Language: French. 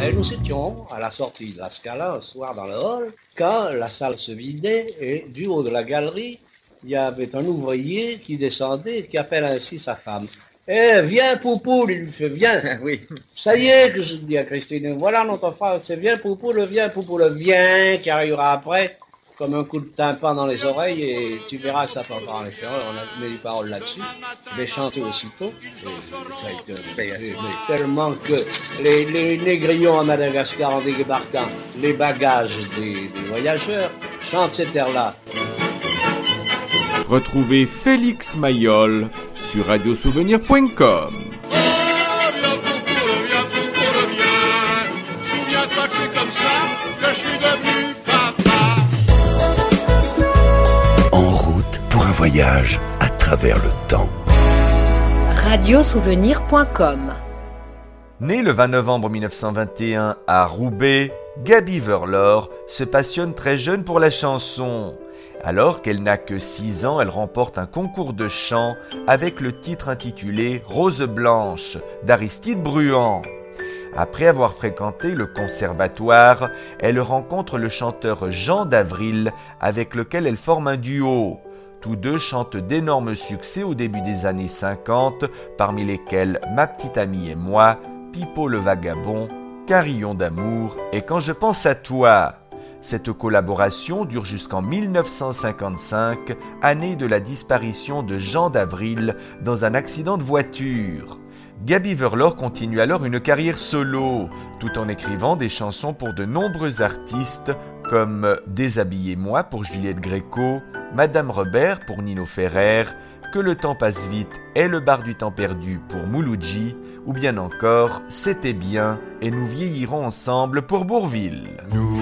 Et nous étions à la sortie de la Scala un soir dans le hall, quand la salle se vidait et du haut de la galerie, il y avait un ouvrier qui descendait et qui appelle ainsi sa femme. Eh, viens, Poupoule, il lui fait, viens. Oui. Ça y est, que je dis à Christine, voilà notre phrase, c'est viens, Poupoule, viens, qui arrivera après, comme un coup de tympan dans les oreilles, et tu verras que ça t'entendra les faire. On a mis des paroles là-dessus, les chanter aussitôt, et ça a été mais tellement que les négrillons à Madagascar, en débarquant les bagages des voyageurs, chantent ces airs-là. Retrouvez Félix Mayol sur radiosouvenir.com. Souviens-toi que c'est comme ça que je suis devenu papa. En route pour un voyage à travers le temps. radiosouvenir.com. Née le 20 novembre 1921 à Roubaix, Gaby Verlor se passionne très jeune pour la chanson. Alors qu'elle n'a que 6 ans, elle remporte un concours de chant avec le titre intitulé « Rose blanche » d'Aristide Bruand. Après avoir fréquenté le conservatoire, elle rencontre le chanteur Jean d'Avril avec lequel elle forme un duo. Tous deux chantent d'énormes succès au début des années 50, parmi lesquels « Ma petite amie et moi », « Pipo le vagabond », « Carillon d'amour » et « Quand je pense à toi ». Cette collaboration dure jusqu'en 1955, année de la disparition de Jean d'Avril dans un accident de voiture. Gaby Verlor continue alors une carrière solo, tout en écrivant des chansons pour de nombreux artistes comme Déshabillez-moi pour Juliette Gréco, Madame Robert pour Nino Ferrer, Que le temps passe vite et Le bar du temps perdu pour Mouloudji, ou bien encore C'était bien et nous vieillirons ensemble pour Bourvil. Nous